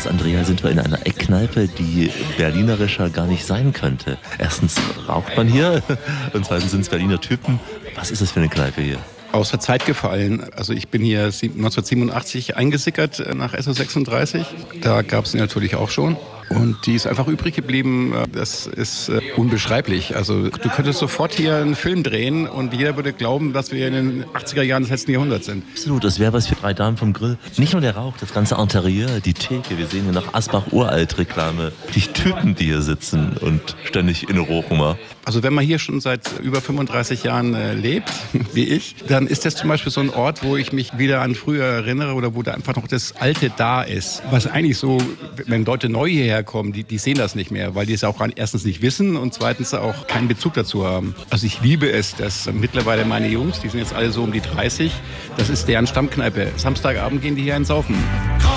Andrea, sind wir in einer Eckkneipe, die berlinerischer gar nicht sein könnte. Erstens raucht man hier und zweitens sind es Berliner Typen. Was ist das für eine Kneipe hier? Aus der Zeit gefallen. Also ich bin hier 1987 eingesickert nach SO36. Da gab es sie natürlich auch schon. Und die ist einfach übrig geblieben. Das ist unbeschreiblich. Also du könntest sofort hier einen Film drehen und jeder würde glauben, dass wir in den 80er Jahren des letzten Jahrhunderts sind. Absolut, das wäre was für 3 Damen vom Grill. Nicht nur der Rauch, das ganze Interieur, die Theke. Wir sehen hier noch Asbach-Uralt-Reklame. Die Typen, die hier sitzen und ständig in Rochuma. Also wenn man hier schon seit über 35 Jahren lebt, wie ich, dann ist das zum Beispiel so ein Ort, wo ich mich wieder an früher erinnere oder wo da einfach noch das Alte da ist. Was eigentlich so, wenn Leute neu hierher kommen, die sehen das nicht mehr, weil die es auch erstens nicht wissen und zweitens auch keinen Bezug dazu haben. Also ich liebe es, dass mittlerweile meine Jungs, die sind jetzt alle so um die 30, das ist deren Stammkneipe. Samstagabend gehen die hier einsaufen.